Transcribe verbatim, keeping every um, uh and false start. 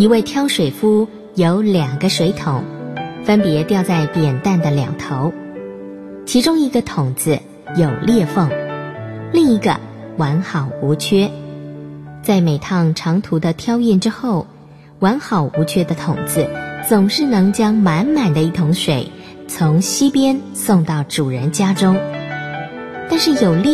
一位挑水夫有两个水桶，分别吊在扁担的两头，其中一个桶子有裂缝，另一个完好无缺。在每趟长途的挑运之后，完好无缺的桶子总是能将满满的一桶水从西边送到主人家中。但是有裂